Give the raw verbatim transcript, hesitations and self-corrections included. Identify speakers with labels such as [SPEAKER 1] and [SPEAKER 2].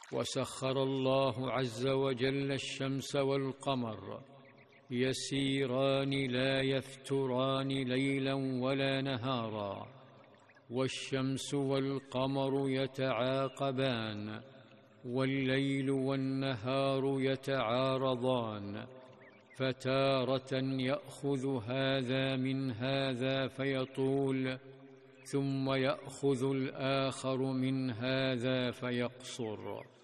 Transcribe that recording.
[SPEAKER 1] وسخر الله عز وجل الشمس والقمر يسيران لا يفتران ليلا ولا نهارا، والشمس والقمر يتعاقبان، والليل والنهار يتعارضان، فتارة يأخذ هذا من هذا فيطول، ثم يأخذ الآخر من هذا فيقصر.